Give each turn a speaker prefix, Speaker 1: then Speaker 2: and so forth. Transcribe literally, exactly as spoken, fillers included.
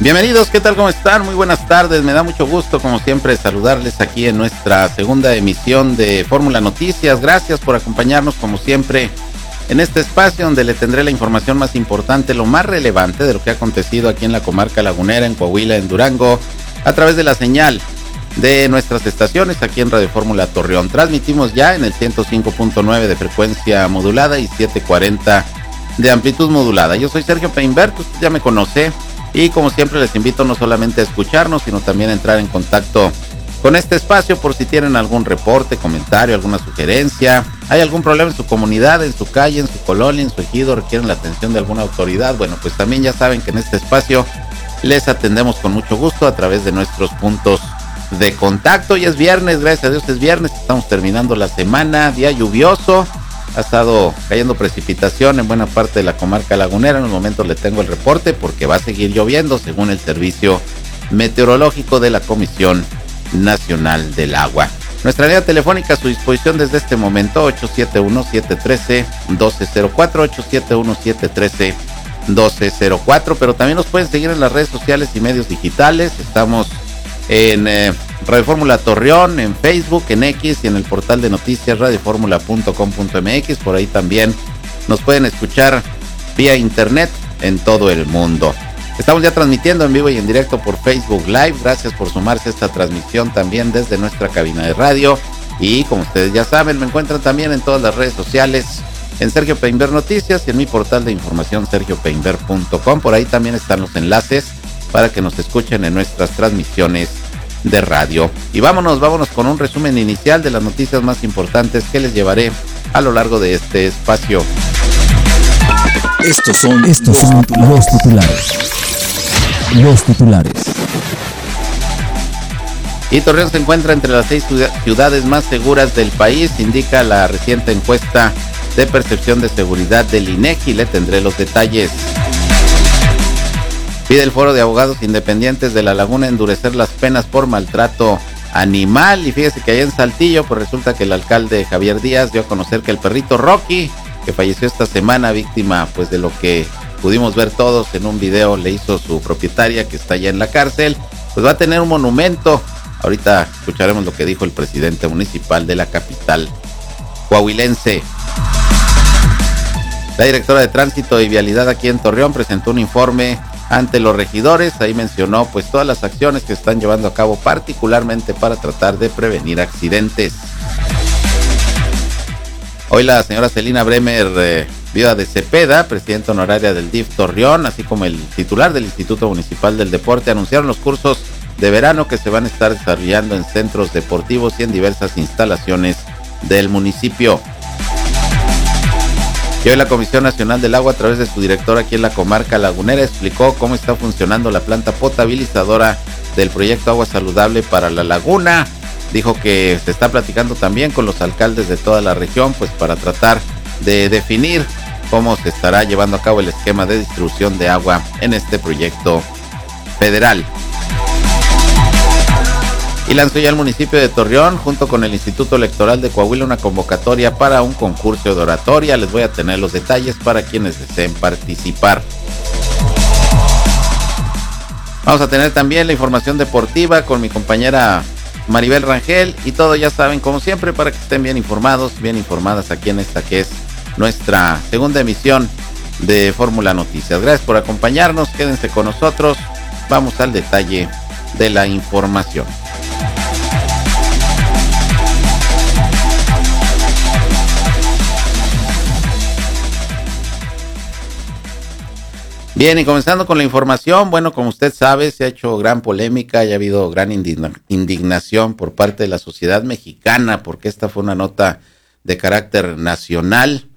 Speaker 1: Bienvenidos, ¿qué tal? ¿Cómo están? Muy buenas tardes, me da mucho gusto como siempre saludarles aquí en nuestra segunda emisión de Fórmula Noticias. Gracias por acompañarnos como siempre en este espacio donde le tendré la información más importante, lo más relevante de lo que ha acontecido aquí en la comarca lagunera, en Coahuila, en Durango, a través de la señal de nuestras estaciones aquí en Radio Fórmula Torreón. Transmitimos ya en el ciento cinco punto nueve de frecuencia modulada y setecientos cuarenta de amplitud modulada. Yo soy Sergio Peinbert, usted ya me conoce. Y como siempre les invito no solamente a escucharnos, sino también a entrar en contacto con este espacio por si tienen algún reporte, comentario, alguna sugerencia, hay algún problema en su comunidad, en su calle, en su colonia, en su ejido, requieren la atención de alguna autoridad. Bueno, pues también ya saben que en este espacio les atendemos con mucho gusto a través de nuestros puntos de contacto. Y es viernes, gracias a Dios es viernes, estamos terminando la semana, día lluvioso. Ha estado cayendo precipitación en buena parte de la comarca lagunera. En un momento le tengo el reporte porque va a seguir lloviendo según el Servicio Meteorológico de la Comisión Nacional del Agua. Nuestra línea telefónica a su disposición desde este momento, ocho siete uno, siete uno tres, uno dos cero cuatro, ocho siete uno, siete uno tres, uno dos cero cuatro, pero también nos pueden seguir en las redes sociales y medios digitales. Estamos en eh, Radio Fórmula Torreón, en Facebook, en X y en el portal de noticias radio fórmula punto com punto m x. Por ahí también nos pueden escuchar vía internet en todo el mundo. Estamos ya transmitiendo en vivo y en directo por Facebook Live. Gracias por sumarse a esta transmisión también desde nuestra cabina de radio. Y como ustedes ya saben, me encuentran también en todas las redes sociales, en Sergio Peinbert Noticias y en mi portal de información sergio peinbert punto com. Por ahí también están los enlaces para que nos escuchen en nuestras transmisiones de radio. Y vámonos, vámonos con un resumen inicial de las noticias más importantes que les llevaré a lo largo de este espacio.
Speaker 2: Estos son, estos son los titulares. Los titulares.
Speaker 1: Y Torreón se encuentra entre las seis ciudades más seguras del país, indica la reciente encuesta de percepción de seguridad del INEGI. Le tendré los detalles. Pide el Foro de Abogados Independientes de La Laguna endurecer las penas por maltrato animal. Y fíjese que allá en Saltillo, pues resulta que el alcalde Javier Díaz dio a conocer que el perrito Rocky, que falleció esta semana, víctima pues de lo que pudimos ver todos en un video, le hizo su propietaria, que está allá en la cárcel, pues va a tener un monumento. Ahorita escucharemos lo que dijo el presidente municipal de la capital coahuilense. La directora de Tránsito y Vialidad aquí en Torreón presentó un informe ante los regidores. Ahí mencionó pues todas las acciones que están llevando a cabo, particularmente para tratar de prevenir accidentes. Hoy la señora Celina Bremer, eh, viuda de Cepeda, presidenta honoraria del D I F Torreón, así como el titular del Instituto Municipal del Deporte, anunciaron los cursos de verano que se van a estar desarrollando en centros deportivos y en diversas instalaciones del municipio. Y hoy la Comisión Nacional del Agua, a través de su director aquí en la comarca lagunera, explicó cómo está funcionando la planta potabilizadora del proyecto Agua Saludable para la Laguna. Dijo que se está platicando también con los alcaldes de toda la región, pues para tratar de definir cómo se estará llevando a cabo el esquema de distribución de agua en este proyecto federal. Y lanzó ya el municipio de Torreón, junto con el Instituto Electoral de Coahuila, una convocatoria para un concurso de oratoria. Les voy a tener los detalles para quienes deseen participar. Vamos a tener también la información deportiva con mi compañera Maribel Rangel. Y todo, ya saben, como siempre, para que estén bien informados, bien informadas aquí en esta que es nuestra segunda emisión de Fórmula Noticias. Gracias por acompañarnos, quédense con nosotros. Vamos al detalle de la información. Bien, y comenzando con la información, bueno, como usted sabe, se ha hecho gran polémica y ha habido gran indigna- indignación por parte de la sociedad mexicana, porque esta fue una nota de carácter nacional.